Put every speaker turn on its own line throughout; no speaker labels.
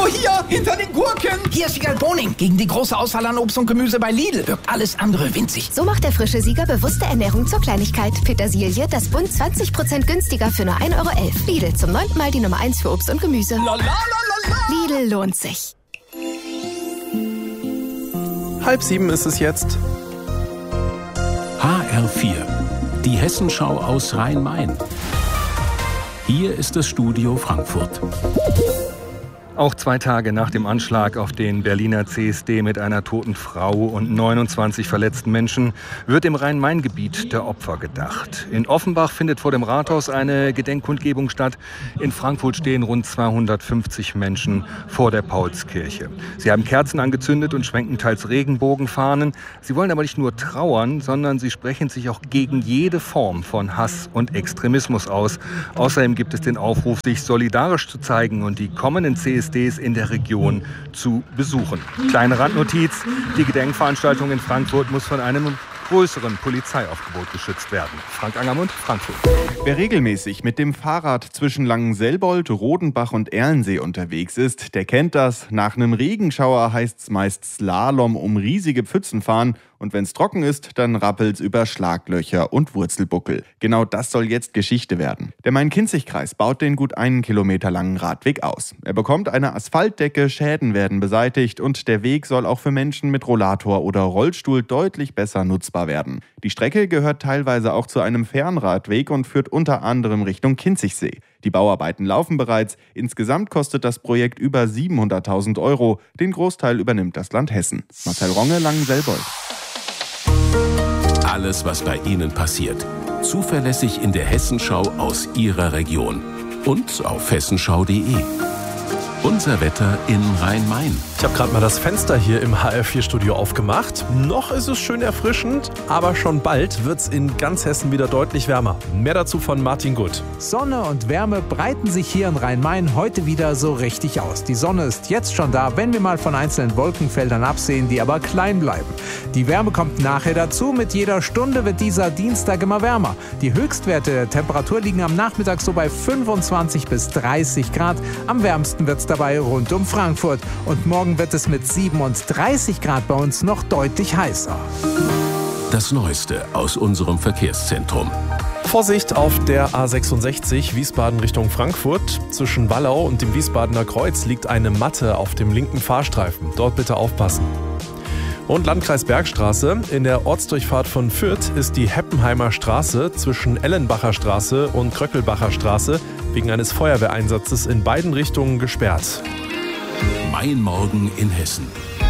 hier, hinter den Gurken.
Hier ist Sieger Boning. Gegen die große Auswahl an Obst und Gemüse bei Lidl wirkt alles andere winzig.
So macht der frische Sieger bewusste Ernährung zur Kleinigkeit. Petersilie, das Bund 20% günstiger für nur 1,11 €. Lidl, zum 9. Mal die Nummer 1 für Obst und Gemüse. Lidl lohnt sich.
6:30 ist es jetzt.
HR4, die Hessenschau aus Rhein-Main. Hier ist das Studio Frankfurt.
Auch 2 Tage nach dem Anschlag auf den Berliner CSD mit einer toten Frau und 29 verletzten Menschen wird im Rhein-Main-Gebiet der Opfer gedacht. In Offenbach findet vor dem Rathaus eine Gedenkkundgebung statt. In Frankfurt stehen rund 250 Menschen vor der Paulskirche. Sie haben Kerzen angezündet und schwenken teils Regenbogenfahnen. Sie wollen aber nicht nur trauern, sondern sie sprechen sich auch gegen jede Form von Hass und Extremismus aus. Außerdem gibt es den Aufruf, sich solidarisch zu zeigen und die kommenden CSDs in der Region zu besuchen. Kleine Randnotiz: Die Gedenkveranstaltung in Frankfurt muss von einem größeren Polizeiaufgebot geschützt werden. Frank Angermund, Frankfurt.
Wer regelmäßig mit dem Fahrrad zwischen Langenselbold, Rodenbach und Erlensee unterwegs ist, der kennt das. Nach einem Regenschauer heißt's meist Slalom um riesige Pfützen fahren. Und wenn's trocken ist, dann rappelt's über Schlaglöcher und Wurzelbuckel. Genau das soll jetzt Geschichte werden. Der Main-Kinzig-Kreis baut den gut 1 Kilometer langen Radweg aus. Er bekommt eine Asphaltdecke, Schäden werden beseitigt und der Weg soll auch für Menschen mit Rollator oder Rollstuhl deutlich besser nutzbar werden. Die Strecke gehört teilweise auch zu einem Fernradweg und führt unter anderem Richtung Kinzigsee. Die Bauarbeiten laufen bereits. Insgesamt kostet das Projekt über 700.000 €. Den Großteil übernimmt das Land Hessen. Marcel Ronge, Langenselbold.
Alles, was bei Ihnen passiert. Zuverlässig in der Hessenschau aus Ihrer Region. Und auf hessenschau.de. Unser Wetter in Rhein-Main.
Ich habe gerade mal das Fenster hier im HR4-Studio aufgemacht. Noch ist es schön erfrischend, aber schon bald wird es in ganz Hessen wieder deutlich wärmer. Mehr dazu von Martin Gutt.
Sonne und Wärme breiten sich hier in Rhein-Main heute wieder so richtig aus. Die Sonne ist jetzt schon da, wenn wir mal von einzelnen Wolkenfeldern absehen, die aber klein bleiben. Die Wärme kommt nachher dazu. Mit jeder Stunde wird dieser Dienstag immer wärmer. Die Höchstwerte der Temperatur liegen am Nachmittag so bei 25 bis 30 Grad. Am wärmsten wird es dabei rund um Frankfurt. Und morgen wird es mit 37 Grad bei uns noch deutlich heißer.
Das Neueste aus unserem Verkehrszentrum.
Vorsicht auf der A66 Wiesbaden Richtung Frankfurt. Zwischen Wallau und dem Wiesbadener Kreuz liegt eine Matte auf dem linken Fahrstreifen. Dort bitte aufpassen. Und Landkreis Bergstraße. In der Ortsdurchfahrt von Fürth ist die Heppenheimer Straße zwischen Ellenbacher Straße und Kröckelbacher Straße wegen eines Feuerwehreinsatzes in beiden Richtungen gesperrt.
Mein Morgen in Hessen.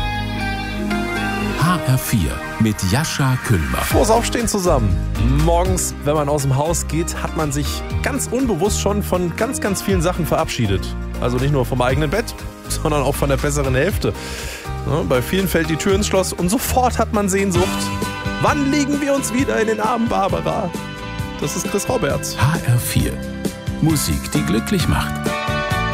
HR4 mit Jascha Kühlmer.
Frohes Aufstehen zusammen. Morgens, wenn man aus dem Haus geht, hat man sich ganz unbewusst schon von ganz, ganz vielen Sachen verabschiedet. Also nicht nur vom eigenen Bett, sondern auch von der besseren Hälfte. Ja, bei vielen fällt die Tür ins Schloss und sofort hat man Sehnsucht. Wann legen wir uns wieder in den Armen Barbara? Das ist Chris Roberts.
HR4. Musik, die glücklich macht.